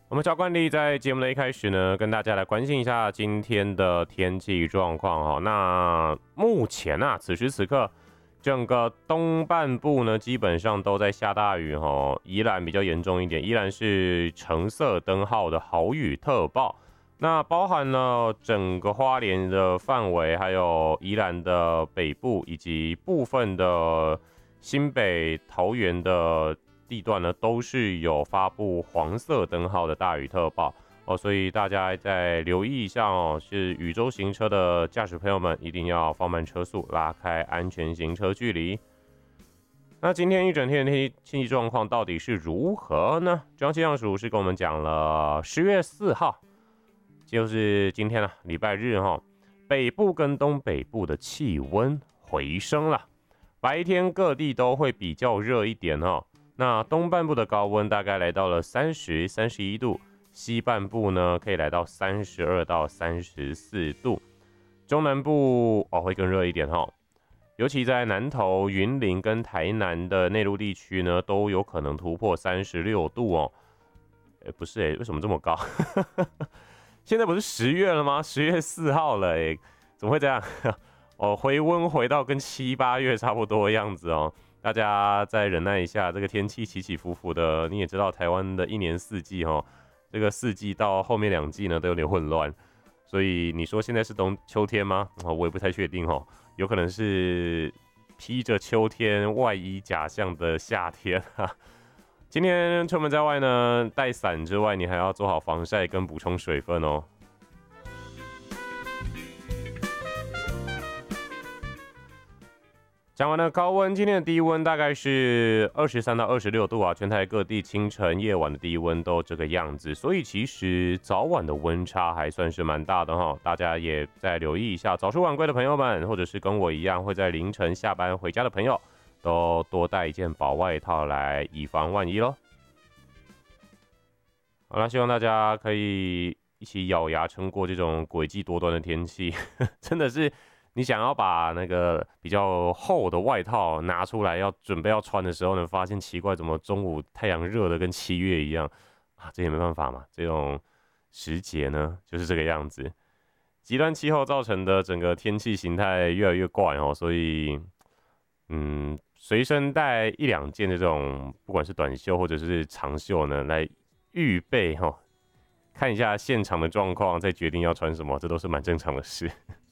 我们照惯例在节目的一开始呢，跟大家来关心一下今天的天气状况哈。那目前啊，此时此刻，整个东半部呢，基本上都在下大雨哈。宜兰比较严重一点，依然是橙色灯号的豪雨特报。那包含了整个花莲的范围，还有宜兰的北部，以及部分的新北、桃园的地段呢，都是有发布黄色灯号的大雨特报哦，所以大家再留意一下哦，是雨舟行车的驾驶朋友们一定要放慢车速，拉开安全行车距离。那今天一整天的天气状况到底是如何呢？中央气象署是跟我们讲了10月4号，就是今天礼拜日哈，北部跟东北部的气温回升了，白天各地都会比较热一点哈。那东半部的高温大概来到了30、31度，西半部呢可以来到32到34度，中南部会更热一点哈，尤其在南投、云林跟台南的内陆地区呢，都有可能突破36度哦。不是为什么这么高？现在不是10月了吗？10月4号了怎么会这样？回温回到跟7、8月差不多的样子哦。大家再忍耐一下，这个天气起起伏伏的，你也知道台湾的一年四季这个四季到后面2季呢都有点混乱，所以你说现在是秋天吗？我也不太确定有可能是披着秋天外衣假象的夏天今天出门在外呢，带伞之外，你还要做好防晒跟补充水分哦。讲完了高温，今天的低温大概是23到26度啊，全台各地清晨、夜晚的低温都这个样子，所以其实早晚的温差还算是蛮大的哈，大家也再留意一下，早出晚归的朋友们，或者是跟我一样会在凌晨下班回家的朋友，都多带一件薄外套来以防万一咯。好了，希望大家可以一起咬牙撑过这种诡计多端的天气，真的是。你想要把那个比较厚的外套拿出来，准备要穿的时候呢，发现奇怪，怎么中午太阳热的跟7月一样啊？这也没办法嘛，这种时节呢就是这个样子。极端气候造成的整个天气形态越来越怪哦，所以随身带1、2件这种，不管是短袖或者是长袖呢，来预备看一下现场的状况，再决定要穿什么，这都是蛮正常的事。